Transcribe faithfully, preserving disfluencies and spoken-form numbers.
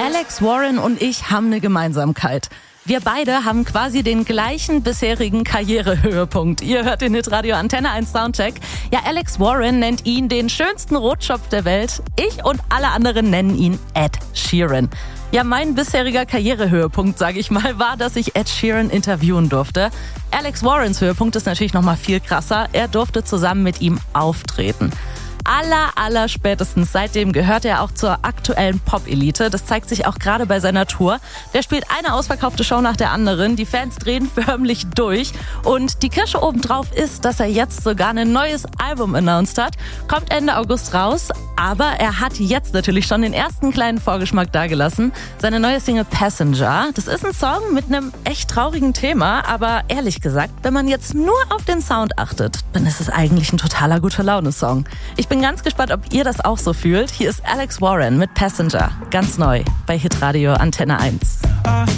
Alex Warren und ich haben eine Gemeinsamkeit. Wir beide haben quasi den gleichen bisherigen Karrierehöhepunkt. Ihr hört den Hitradio Antenne eins Soundcheck. Ja, Alex Warren nennt ihn den schönsten Rotschopf der Welt. Ich und alle anderen nennen ihn Ed Sheeran. Ja, mein bisheriger Karrierehöhepunkt, sage ich mal, war, dass ich Ed Sheeran interviewen durfte. Alex Warrens Höhepunkt ist natürlich noch mal viel krasser. Er durfte zusammen mit ihm auftreten. Aller, aller spätestens seitdem gehört er auch zur aktuellen Pop-Elite. Das zeigt sich auch gerade bei seiner Tour. Der spielt eine ausverkaufte Show nach der anderen. Die Fans drehen förmlich durch. Und die Kirsche obendrauf ist, dass er jetzt sogar ein neues Album announced hat. Kommt Ende August raus. Aber er hat jetzt natürlich schon den ersten kleinen Vorgeschmack dagelassen. Seine neue Single Passenger. Das ist ein Song mit einem echt traurigen Thema. Aber ehrlich gesagt, wenn man jetzt nur auf den Sound achtet, dann ist es eigentlich ein totaler Gute-Laune-Song. Ich bin ganz gespannt, ob ihr das auch so fühlt. Hier ist Alex Warren mit Passenger. Ganz neu bei Hitradio Antenne eins.